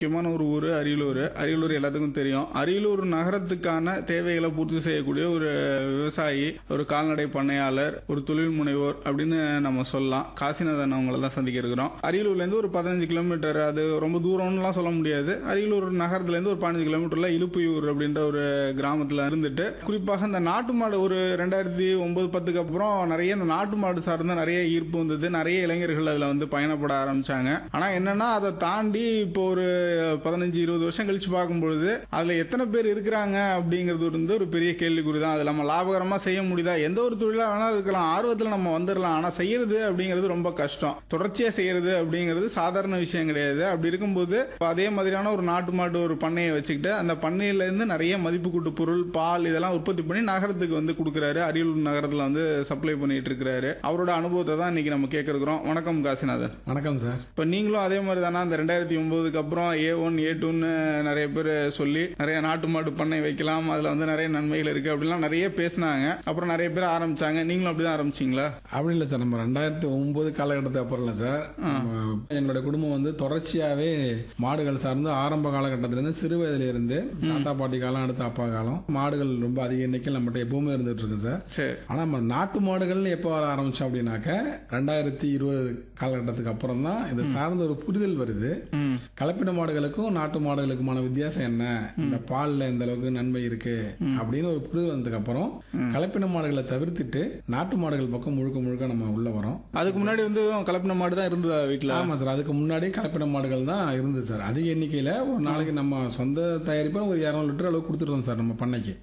முக்கியமான ஒரு ஊர் அரியலூர். அரியலூர் எல்லாத்துக்கும் தெரியும். அரியலூர் நகரத்துக்கான தேவைகளை பூர்த்தி செய்யக்கூடிய ஒரு விவசாயி, ஒரு கால்நடை பண்ணையாளர், ஒரு தொழில் முனைவோர் அப்படின்னு நம்ம சொல்லலாம். காசிநாதன் அவங்கள தான் சந்திக்க இருக்கிறோம். அரியலூர்லேருந்து ஒரு 15 கிலோமீட்டர், அது ரொம்ப தூரம்லாம் சொல்ல முடியாது. அரியலூர் நகரத்துலேருந்து ஒரு 15 கிலோமீட்டர்ல இலுப்பையூர் அப்படின்ற ஒரு கிராமத்தில் இருந்துட்டு, குறிப்பாக இந்த நாட்டு மாடு ஒரு 2009-10க்கு அப்புறம் நிறைய இந்த நாட்டு மாடு சார்ந்த நிறைய ஈர்ப்பு வந்தது. நிறைய இளைஞர்கள் அதில் வந்து பயணப்பட ஆரம்பிச்சாங்க. ஆனால் என்னன்னா அதை தாண்டி இப்போ ஒரு 15-20 வருஷம் கழிச்சு பார்க்கும்பொழுது அதுல எத்தனை பேர் இருக்கிறாங்க அப்படிங்கிறது வந்து ஒரு பெரிய கேள்விக்குறி தான். அது நம்ம லாபகரமா செய்ய முடியுதா? எந்த ஒரு தொழிலா வேணாலும் இருக்கலாம், ஆர்வத்தில் நம்ம வந்துடலாம். ஆனா செய்யறது அப்படிங்கிறது ரொம்ப கஷ்டம். தொடர்ச்சியா செய்யறது அப்படிங்கிறது சாதாரண விஷயம் கிடையாது. அப்படி இருக்கும்போது அதே மாதிரியான ஒரு நாட்டு மாட்டு ஒரு பண்ணையை வச்சுக்கிட்டு அந்த பண்ணையில இருந்து நிறைய மதிப்பு கூட்டு பொருள், பால் இதெல்லாம் உற்பத்தி பண்ணி நகரத்துக்கு வந்து கொடுக்குறாரு. அரியலூர் நகரத்துல வந்து சப்ளை பண்ணிட்டு இருக்கிறாரு. அவரோட அனுபவத்தை தான் இன்னைக்கு நம்ம கேட்க இருக்கிறோம். வணக்கம் காசிநாதன். வணக்கம் சார். இப்ப நீங்களும் அதே மாதிரி தானே அந்த 2009க்கு அப்புறம் A1 A2ன்னு நிறைய பேர் சொல்லி நிறைய நாட்டு மாடு பண்ணை வைக்கலாம், அதுல வந்து நிறைய நன்மைகள் இருக்கு அப்படிலாம் நிறைய பேசினாங்க. அப்புறம் நிறைய பேர் ஆரம்பிச்சாங்க. நீங்களும் அப்படிதான் ஆரம்பிச்சீங்களா? அப்படி இல்லை சார். நம்ம 2009 காலகட்டத்துக்கு அப்புறம் இல்லை சார். எங்களுடைய குடும்பம் வந்து தொடர்ச்சியாவே மாடுகள் சார்ந்து ஆரம்ப காலகட்டத்திலிருந்து சிறு வயதுல இருந்து தாத்தா பாட்டி காலம் அடுத்த அப்பா காலம் மாடுகள் ரொம்ப அதிக எண்ணிக்கையில் நம்மகிட்ட எப்பவுமே இருந்துட்டு இருக்கு சார். சரி. ஆனா நம்ம நாட்டு மாடுகள் எப்போ வர ஆரம்பிச்சோம் அப்படின்னாக்க 2020 காலகட்டத்துக்கு அப்புறம் தான் இதை சார்ந்த ஒரு புரிதல் வருது. கலப்பின மாடுகளுக்கும் நாட்டு மாடுகளுக்குமான வித்தியாசம் என்ன, இந்த பால்ல இந்த அளவுக்கு நன்மை இருக்கு அப்படின்னு ஒரு புரிதல் வந்ததுக்கு அப்புறம் கலப்பின மாடுகளை தவிர்த்துட்டு நாட்டு மாடுகள் பக்கம் முழுக்க முழுக்க நம்ம உள்ள வரோம். அதுக்கு முன்னாடி வந்து கலப்பின மாடு தான் இருந்ததா வீட்டுல? ஆமா சார். அதுக்கு முன்னாடி கலப்பின மாடுகள் தான் இருந்தது சார். அதிக எண்ணிக்கையில ஒரு நாளைக்கு நம்ம சொந்த தயாரிப்பா ஒரு 200 லிட்டர் அளவு கொடுத்துருந்தோம் சார் நம்ம பண்ணைக்கு.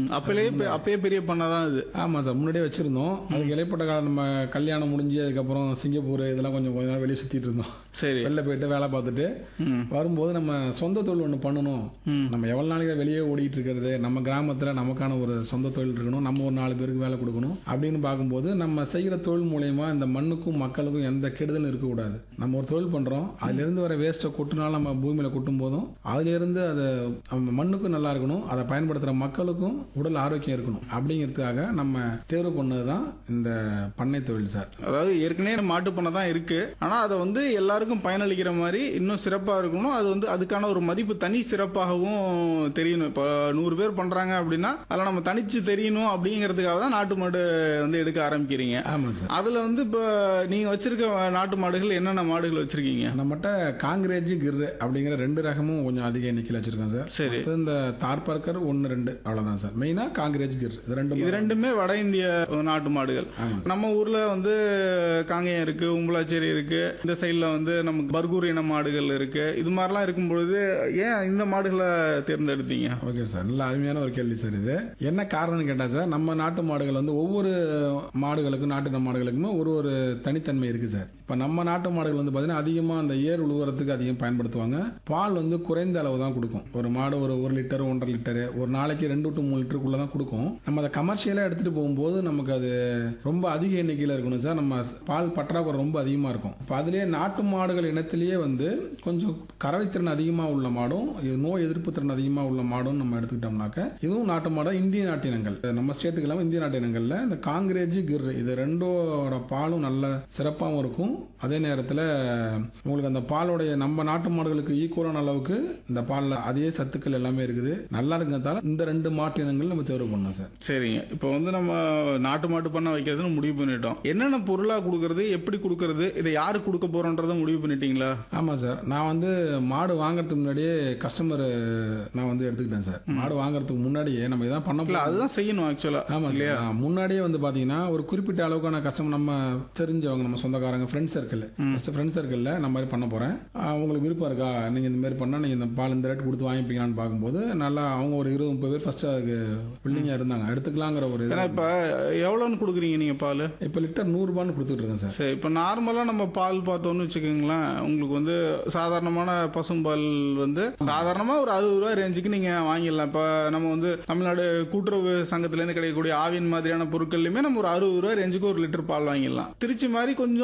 அப்பயே பெரிய பண்ணை தான் இது. ஆமா சார். முன்னாடியே வச்சிருந்தோம். அதுக்கு இடைப்பட்ட காலம் நம்ம கல்யாணம் முடிஞ்சு அதுக்கப்புறம் சிங்கப்பூர் இதெல்லாம் கொஞ்சம் நாள் வெளியே சுத்திட்டு இருந்தோம். சரி. வெளில போயிட்டு வேலை பார்த்துட்டு வரும்போது நம்ம சொந்த தொழில் ஒன்று பண்ணணும். நம்ம எவ்வளவு நாளைக்கு வெளியே ஓடிட்டு இருக்கிறது, நம்ம கிராமத்துல நமக்கான ஒரு சொந்த தொழில் இருக்கணும், நம்ம ஒரு 4 பேருக்கு வேலை கொடுக்கணும் அப்படின்னு பார்க்கும்போது நம்ம செய்யற தொழில் மூலயமா இந்த மண்ணுக்கும் மக்களுக்கும் எந்த கெடுதலும் இருக்கக்கூடாது. நம்ம ஒரு தொழில் பண்றோம், அதுல இருந்து வர வேஸ்ட்டை கொட்டினாலும் நம்ம பூமியில கொட்டும் போதும் அதுல இருந்து அது மண்ணுக்கும் நல்லா இருக்கணும், அதை பயன்படுத்துற மக்களுக்கும் உடல் ஆரோக்கியம் இருக்கணும் அப்படிங்கிறதுக்காக நம்ம தேர்வு பண்ணதுதான் இந்த பண்ணை தொழில் சார். அதாவது ஏற்கனவே மாட்டு பண்ணை தான் இருக்கு, ஆனா அதை வந்து எல்லாருக்கும் பயனளிக்கிற மாதிரி இன்னும் சிறப்பா இருக்கணும். அது வந்து அதுக்கான ஒரு மதிப்பு தனி சிறப்பாகவும் தெரியணும். இப்போ 100 பேர் பண்றாங்க அப்படின்னா அதில் நம்ம தனிச்சு தெரியணும் அப்படிங்கிறதுக்காக தான் நாட்டு மாடு வந்து எடுக்க ஆரம்பிக்கிறீங்க. ஆமா சார். அதுல வந்து இப்போ நீங்க வச்சிருக்க நாட்டு மாடுகள் என்னென்ன மாடுகள் வச்சிருக்கீங்க? நம்மகிட்ட காங்கிரேஜ் கிர் அப்படிங்கிற 2 ரகமும் கொஞ்சம் அதிக எண்ணிக்கையில் வச்சிருக்கோம் சார். சரி. இந்த தார்பார்க்கர் 1-2 அவ்வளவுதான் சார். மெயினா காங்கிரேஜ் கிர் இது ரெண்டுமே வட இந்திய நாட்டு மாடுகள். நம்ம ஊர்ல வந்து காங்கேயம் இருக்கு, உம்பளாச்சேரி இருக்கு, இந்த சைட்ல வந்து நமக்கு பர்கூர் இன மாடுகள் இருக்கு. இது மாதிரிலாம் இருக்கும் பொழுது ஏன் இந்த மாடுகளை தேர்ந்தெடுத்தீங்க? Okay sir. நல்ல அருமையான ஒரு கேள்வி சார். இது என்ன காரணம்னு கேட்டா சார், நம்ம நாட்டு மாடுகள் வந்து ஒவ்வொரு மாடுகளுக்கும் நாட்டு மாடுகளுக்குமே ஒரு தனித்தன்மை இருக்கு சார். இப்ப நம்ம நாட்டு மாடுகள் வந்து பாத்தீங்கன்னா அதிகமா அந்த ஏர் உழுவுறதுக்கு அதிகம் பயன்படுத்துவாங்க. பால் வந்து குறைந்த அளவு தான் கொடுக்கும். ஒரு மாடு ஒரு 1 லிட்டர் 1.5 லிட்டர் ஒரு நாளைக்கு 2 to 3 லிட்டருக்குள்ள தான் கொடுக்கும். நம்ம அதை கமர்ஷியலா எடுத்துட்டு போகும்போது நமக்கு அது ரொம்ப அதிக எண்ணிக்கையில இருக்கணும் சார். நம்ம பால் பற்றாக்குறை ரொம்ப அதிகமா இருக்கும். இப்ப அதுலயே நாட்டு மாடுகள் இனத்திலேயே வந்து கொஞ்சம் கறவைத்திறன் அதிகமா உள்ள மாடும் நோய் எதிர்ப்பு திறன் அதிகமா உள்ள மாடும் நம்ம எடுத்துக்கிட்டோம்னாக்க இதுவும் நாட்டு மாடு. இந்திய நாட்டு இனங்கள் நம்ம ஸ்டேட்டுக்கு இல்லாம இந்திய நாட்டு இனங்கள்ல இந்த காங்கிரேஜ் கிர் இது 2ஓட பாலும் நல்ல சிறப்பாகவும் இருக்கும். அதே நேரத்தில் உங்களுக்கு அந்த பாலுடைய நம்ம நாட்டு மாடுகளுக்கு ஈக்குவலான அளவுக்கு இந்த பால்ல அதே சத்துக்கள் எல்லாமே இருக்குது. நல்லா இருக்கிறதால இந்த 2 மாட்டு இனங்கள் நம்ம தேர்வு பண்ணோம் சார். சரிங்க. இப்போ வந்து நம்ம நாட்டு மாட்டு பண்ண வைக்கிறதுன்னு முடிவு பண்ணிட்டோம். என்னென்ன பொருளா கொடுக்கறது, எப்படி கொடுக்கறது, இதை யாரு கொடுக்க போறோன்றதை முடிவு பண்ணிட்டீங்களா? ஆமா சார். நான் வந்து மாடு வாங்கறதுக்கு முன்னாடியே கஸ்டமர் நான் வந்து எடுத்துக்கிட்டேன் சார். மாடு வாங்கறதுக்கு முன்னாடியே நம்ம இதான் பண்ண அதுதான் செய்யணும் ஆக்சுவலா. ஆமா இல்லையா? முன்னாடியே வந்து பாத்தீங்கன்னா ஒரு குறிப்பிட்ட அளவுக்கான கஸ்டமர் நம்ம தெரிஞ்சவங்க நம்ம சொந்தக்காரங்க ஃப்ரெண்ட் சர்க்கிள் நம்ம மாதிரி பண்ண போறேன், உங்களுக்கு விருப்பம் இருக்கா, நீங்க இந்த மாதிரி பண்ணா நீங்க இந்த பால் இந்த ரேட் கொடுத்து வாங்கிப்பீங்களான்னு பார்க்கும்போது நல்லா அவங்க ஒரு 20-30 பேர் ஃபர்ஸ்ட் அதுக்கு பில்டிங்கா இருந்தாங்க, எடுத்துக்கலாங்கிற ஒரு. இப்ப எவ்வளவுன்னு கொடுக்குறீங்க நீங்க பால்? இப்ப லிட்டர் 100 ரூபான்னு கொடுத்துட்டு இருக்கேன் சார். சரி. இப்ப நார்மலா நம்ம பால் பார்த்தோம்னு வச்சுக்கோங்களேன், உங்களுக்கு வந்து சாதாரணமான பசும்பால் வந்து சாதாரணமா ஒரு 60 ரூபாய் ரேஞ்சுக்கு நீங்க வாங்கிடலாம். இப்ப நம்ம வந்து தமிழ்நாடு கூட்டுறவு சங்கத்துல இருந்து கிடைக்கக்கூடிய ஆவின் மாதிரியான பொருட்கள்லயுமே நம்ம ஒரு 60 ரூபாய் ரேஞ்சுக்கு ஒரு லிட்டர் பால் வாங்கிடலாம். திருச்சி மாதிரி கொஞ்சம் பெரிய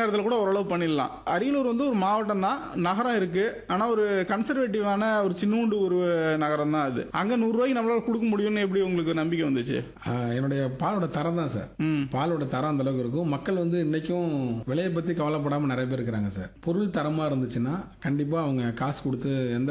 நேரத்தில் கூட ஓரளவு பண்ணிடலாம். அரியலூர் வந்து ஒரு மாவட்டம் தான், நகரம் இருக்கு. ஆனா ஒரு கன்சர்வேட்டிவான ஒரு சின்னூண்டு ஒரு நகரம் தான் அது. அங்க 100 ரூபாய்க்கு நம்மளால கொடுக்க முடியும்னு எப்படி உங்களுக்கு நம்பிக்கை வந்துச்சு? என்னுடைய பாலோட தரம் தான் சார். பாலோட தரம் அந்த அளவுக்கு இருக்கும். மக்கள் வந்து இன்னைக்கும் விலையை பத்தி கவலைப்படாம நிறைய பேர் இருக்கிறாங்க சார். பொருள் தரமா இருந்துச்சுன்னா கண்டிப்பா அவங்க காசு கொடுத்து எந்த